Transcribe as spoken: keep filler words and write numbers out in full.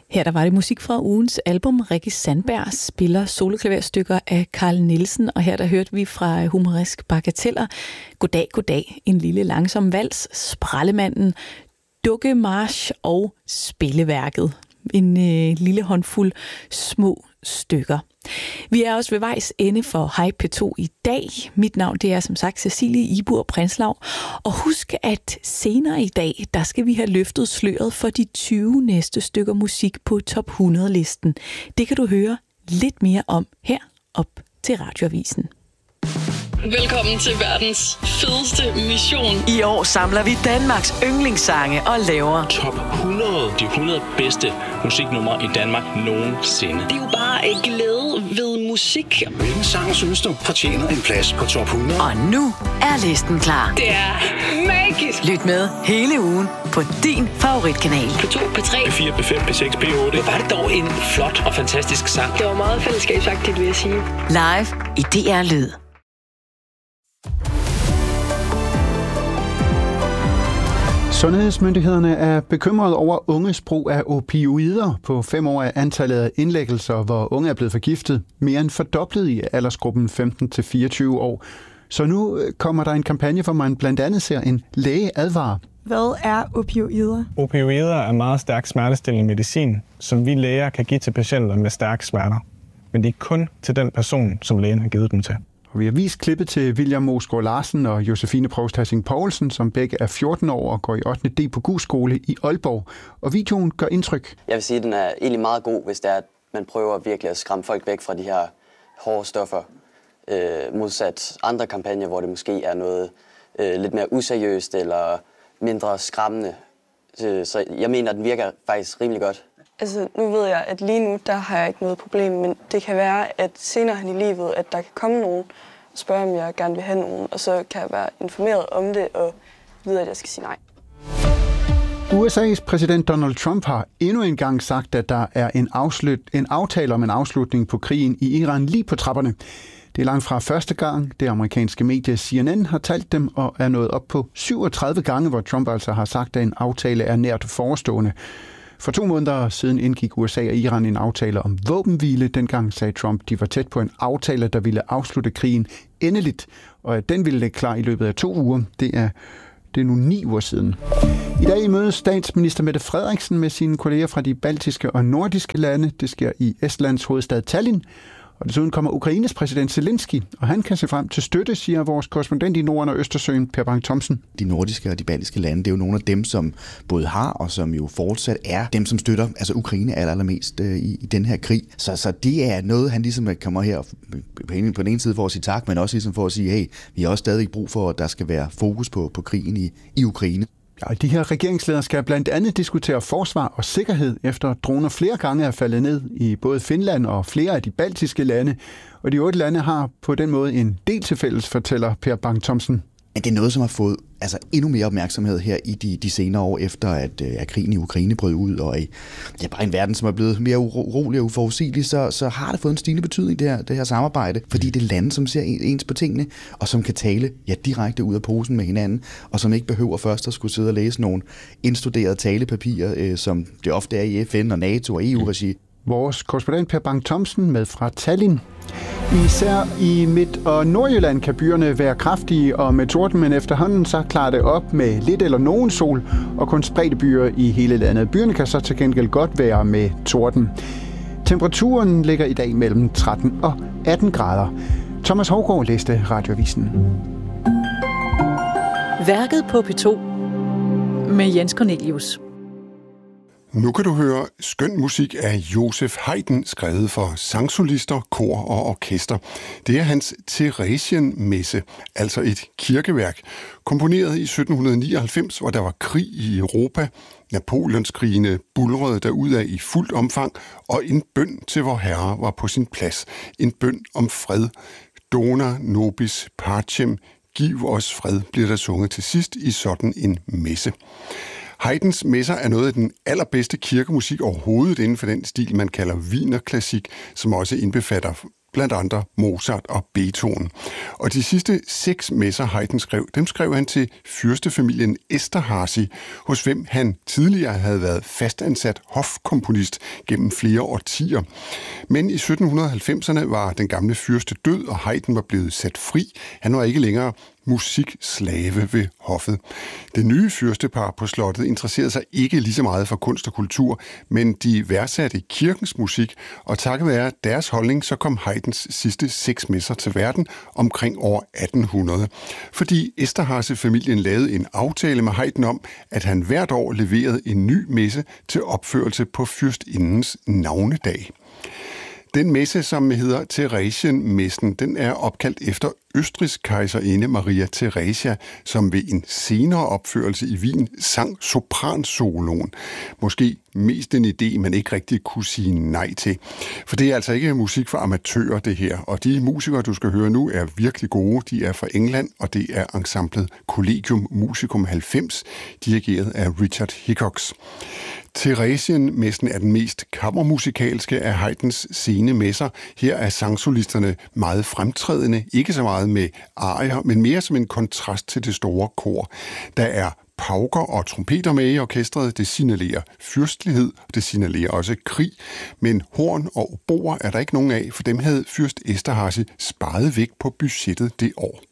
Her der var det musik fra ugens album. Rikke Sandberg spiller soloklaverstykker af Carl Nielsen, og her der hørte vi fra Humorisk Bagateller Goddag, goddag, en lille langsom vals, Sprællemanden, Dukkemarch og Spilleværket. En øh, lille håndfuld små stykker. Vi er også ved vejs ende for Hej P to i dag. Mit navn det er som sagt Cecilie Ibur Prinslav. Og husk, at senere i dag, der skal vi have løftet sløret for de tyve næste stykker musik på top hundrede-listen. Det kan du høre lidt mere om her op til Radioavisen. Velkommen til verdens fedeste mission. I år samler vi Danmarks yndlingssange og laver top hundrede, de hundrede bedste musiknumre i Danmark nogensinde. Det er jo bare en glæde ved musik. Hvilken sang synes du fortjener en plads på top hundrede? Og nu er listen klar. Det er magisk. Lyt med hele ugen på din favoritkanal. P to, P tre, P fire, P fem, P seks, P otte. Var det dog en flot og fantastisk sang? Det var meget fællesskabsagtigt, vil jeg sige. Live i D R Lyd. Sundhedsmyndighederne er bekymrede over unges brug af opioider. På fem år er antallet af indlæggelser, hvor unge er blevet forgiftet, mere end fordoblet i aldersgruppen femten til fireogtyve år. Så nu kommer der en kampagne, hvor man blandt andet ser en læge advare. Hvad er opioider? Opioider er meget stærk smertestillende medicin, som vi læger kan give til patienter med stærke smerter. Men det er kun til den person, som lægen har givet dem til. Og vi har vist klippet til William Mosgaard Larsen og Josefine Provst Hassing Poulsen, som begge er fjorten år og går i ottende D på Gug Skole i Aalborg. Og videoen gør indtryk. Jeg vil sige, at den er egentlig meget god, hvis det er, at man prøver virkelig at skræmme folk væk fra de her hårde stoffer. Øh, modsat andre kampagner, hvor det måske er noget øh, lidt mere useriøst eller mindre skræmmende. Så jeg mener, at den virker faktisk rimelig godt. Altså, nu ved jeg, at lige nu, der har jeg ikke noget problem, men det kan være, at senere hen i livet, at der kan komme nogen og spørge, om jeg gerne vil have nogen, og så kan jeg være informeret om det og vide, at jeg skal sige nej. U S A's præsident Donald Trump har endnu en gang sagt, at der er en, afslut, en aftale om en afslutning på krigen i Iran lige på trapperne. Det er langt fra første gang, det amerikanske medie C N N har talt dem, og er nået op på syvogtredive gange, hvor Trump altså har sagt, at en aftale er nært forestående. For to måneder siden indgik U S A og Iran en aftale om våbenhvile. Dengang sagde Trump, de var tæt på en aftale, der ville afslutte krigen endeligt, og at den ville ligge klar i løbet af to uger. Det er, det er nu ni uger siden. I dag mødes statsminister Mette Frederiksen med sine kolleger fra de baltiske og nordiske lande. Det sker i Estlands hovedstad Tallinn. Og desuden kommer Ukraines præsident Zelensky, og han kan se frem til støtte, siger vores korrespondent i Norden og Østersøen, Per Bang-Thomsen. De nordiske og de baltiske lande, det er jo nogle af dem, som både har og som jo fortsat er dem, som støtter altså Ukraine allermest øh, i, i den her krig. Så, så det er noget, han ligesom kommer her på den ene side for at sige tak, men også ligesom for at sige, hey, vi har også stadig brug for, at der skal være fokus på, på krigen i, i Ukraine. Ja, de her regeringsledere skal blandt andet diskutere forsvar og sikkerhed, efter droner flere gange er faldet ned i både Finland og flere af de baltiske lande. Og de otte lande har på den måde en del til fælles, fortæller Per Bang-Thomsen. Men det er noget, som har fået altså, endnu mere opmærksomhed her i de, de senere år, efter at, at krigen i Ukraine brød ud, og i ja, bare en verden, som er blevet mere urolig og uforudsigelig, så, så har det fået en stigende betydning, det her, det her samarbejde, fordi det er lande, som ser ens på tingene, og som kan tale ja, direkte ud af posen med hinanden, og som ikke behøver først at skulle sidde og læse nogle indstuderede talepapirer, øh, som det ofte er i F N og NATO og E U-regi. Vores korrespondent Per Bang-Thomsen med fra Tallinn. Især i Midt- og Nordjylland kan byerne være kraftige og med torden, men efterhånden så klarer det op med lidt eller nogen sol og kun spredte byer i hele landet. Byerne kan så til gengæld godt være med torden. Temperaturen ligger i dag mellem tretten og atten grader. Thomas Hovgaard læste Radioavisen. Værket på P to med Jens Cornelius. Nu kan du høre skøn musik af Joseph Haydn, skrevet for sangsolister, kor og orkester. Det er hans Theresienmesse, altså et kirkeværk, komponeret i sytten nioghalvfems, hvor der var krig i Europa. Napoleonskrigene bulrede derudad i fuldt omfang, og en bøn til vor Herre var på sin plads. En bøn om fred. Dona nobis pacem, giv os fred, bliver der sunget til sidst i sådan en messe. Haydns messer er noget af den allerbedste kirkemusik overhovedet inden for den stil, man kalder wienerklassik, som også indbefatter blandt andre Mozart og Beethoven. Og de sidste seks messer, Haydn skrev, dem skrev han til fyrstefamilien Esterházy, hos hvem han tidligere havde været fastansat hofkomponist gennem flere årtier. Men i sytten halvfemserne var den gamle fyrste død, og Haydn var blevet sat fri. Han var ikke længere musikslave ved hoffet. Det nye fyrstepar på slottet interesserede sig ikke lige så meget for kunst og kultur, men de værdsatte kirkens musik, og takket være deres holdning, så kom Haydns sidste seks messer til verden omkring år atten hundrede. Fordi Esterházy-familien lavede en aftale med Haydn om, at han hvert år leverede en ny messe til opførelse på fyrstindens navnedag. Den messe, som hedder Theresienmessen, den er opkaldt efter Østrigs kejserinde Maria Theresia, som ved en senere opførelse i Wien sang sopransoloen. Måske mest en idé, man ikke rigtig kunne sige nej til. For det er altså ikke musik for amatører, det her. Og de musikere, du skal høre nu, er virkelig gode. De er fra England, og det er ensemblet Collegium Musicum halvfems, dirigeret af Richard Hickox. Theresienmessen er den mest kammermusikalske af Haydns sene messer. Her er sangsolisterne meget fremtrædende, ikke så meget med arier, men mere som en kontrast til det store kor. Der er pauker og trompeter med i orkestret. Det signalerer fyrstlighed, det signalerer også krig. Men horn og oboer er der ikke nogen af, for dem havde fyrst Esterházy sparet væk på budgettet det år.